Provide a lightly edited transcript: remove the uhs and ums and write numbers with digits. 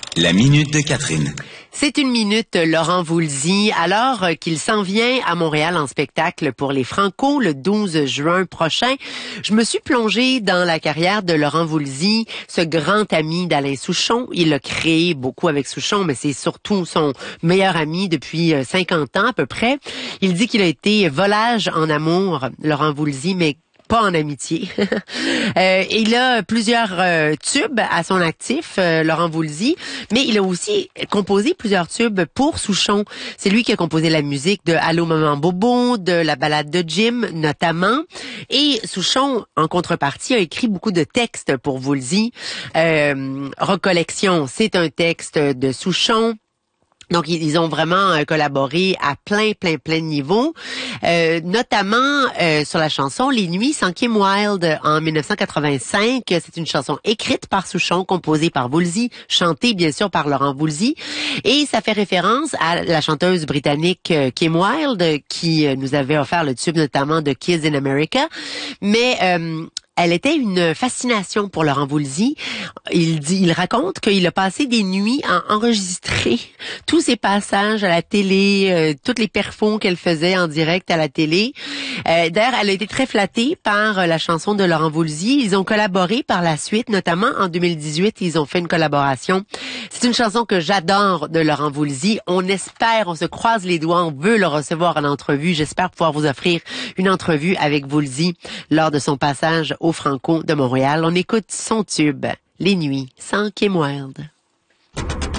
La minute de Catherine. C'est une minute, Laurent Voulzy, alors qu'il s'en vient à Montréal en spectacle pour les Franco le 12 juin prochain. Je me suis plongée dans la carrière de Laurent Voulzy, ce grand ami d'Alain Souchon. Il a créé beaucoup avec Souchon, mais c'est surtout son meilleur ami depuis 50 ans à peu près. Il dit qu'il a été volage en amour, Laurent Voulzy, mais pas en amitié. Il a plusieurs tubes à son actif, Laurent Voulzy, mais il a aussi composé plusieurs tubes pour Souchon. C'est lui qui a composé la musique de Allô Maman Bobo, de la balade de Jim notamment. Et Souchon, en contrepartie, a écrit beaucoup de textes pour Voulzy. Recollection, c'est un texte de Souchon. Donc, ils ont vraiment collaboré à plein de niveaux, notamment sur la chanson Les Nuits sans Kim Wilde en 1985. C'est une chanson écrite par Souchon, composée par Voulzy, chantée bien sûr par Laurent Voulzy. Et ça fait référence à la chanteuse britannique Kim Wilde qui nous avait offert le tube notamment de Kids in America. Mais elle était une fascination pour Laurent Voulzy. Il raconte qu'il a passé des nuits à enregistrer tous ses passages à la télé, toutes les perfos qu'elle faisait en direct à la télé. D'ailleurs, elle a été très flattée par la chanson de Laurent Voulzy. Ils ont collaboré par la suite, notamment en 2018, ils ont fait une collaboration. C'est une chanson que j'adore de Laurent Voulzy. On espère, on se croise les doigts, on veut le recevoir en entrevue. J'espère pouvoir vous offrir une entrevue avec Voulzy lors de son passage au Franco de Montréal. On écoute son tube, Les Nuits sans Kim Wilde.